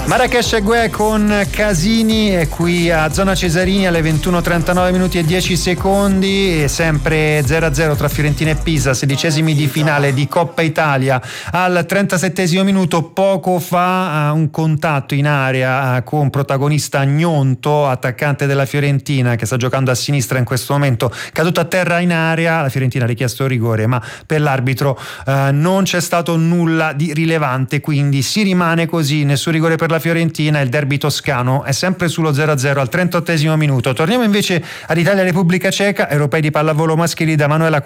Marrakesh e Guè con Casini è qui a Zona Cesarini alle 21:39 minuti e 10 secondi, e sempre 0-0 tra Fiorentina e Pisa, 16esimi di finale di Coppa Italia. Al 37esimo minuto, poco fa, un contatto in area con protagonista Gnonto, attaccante della Fiorentina che sta giocando a sinistra in questo momento, caduto a terra in area. La Fiorentina ha richiesto rigore, ma per l'arbitro non c'è stato nulla di rilevante, quindi si rimane così, nessun rigore per la Fiorentina. Il derby toscano è sempre sullo 0-0 al 38esimo minuto. Torniamo invece ad Italia-Repubblica Ceca, europei di pallavolo maschili da Manuela